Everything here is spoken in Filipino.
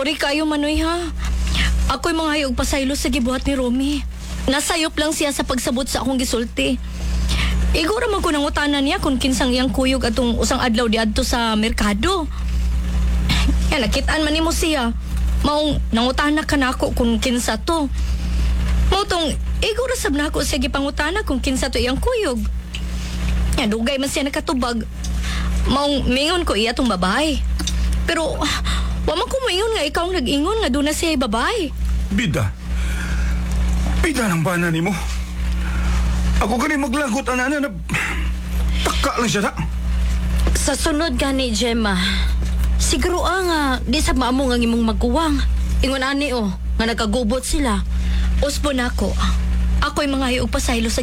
Sorry kayo, Manoy, ha? Ako'y mga og pasaylo sa gibuhat ni Romy. Nasayop lang siya sa pagsabot sa akong gisulti. Igura man ko nangutanan niya kung kinsang iyang kuyog atong usang adlaw di adto sa merkado. Yan, nakitaan man nimo siya. Maong nangutana ka na ako kung kinsa to. Mautong, igura sab na ako siya gipangutana kung kinsa to iyang kuyog. Yan, dugay man siya nakatubag. Maong mingon ko iya tong babae. Pero, waman ko maingon nga ikaw ang nag-ingon nga doon na siya babae. Bida. Bida ng bana ni mo. Ako gani maglagot, ana na taka lang siya na. Sa sunod gani, Gemma, siguro nga, di sa maamo nga imong magkuwang. Ingon ani nga nagkagubot sila. Usbo na ako. Ako'y mga og pasaylo sa